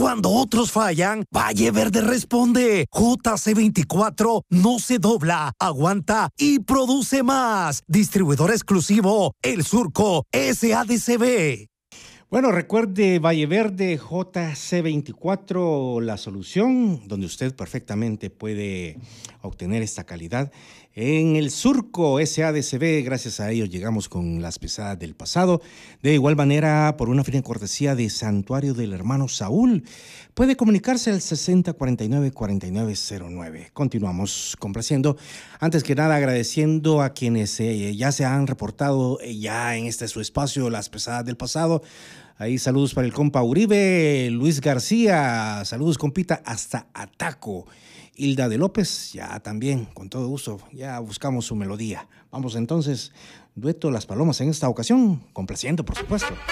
Cuando otros fallan, Valle Verde responde. JC24 no se dobla, aguanta y produce más. Distribuidor exclusivo, El Surco SADCB. Bueno, recuerde Valle Verde JC24, la solución donde usted perfectamente puede obtener esta calidad. En El Surco SADCB, gracias a ellos llegamos con las pesadas del pasado. De igual manera, por una fina cortesía de Santuario del Hermano Saúl, puede comunicarse al 6049-4909. Continuamos complaciendo. Antes que nada, agradeciendo a quienes ya se han reportado ya en este su espacio, las pesadas del pasado. Ahí saludos para el compa Uribe, Luis García, saludos compita hasta Ataco. Hilda de López, ya también, con todo gusto, ya buscamos su melodía. Vamos entonces, dueto Las Palomas en esta ocasión, complaciendo por supuesto.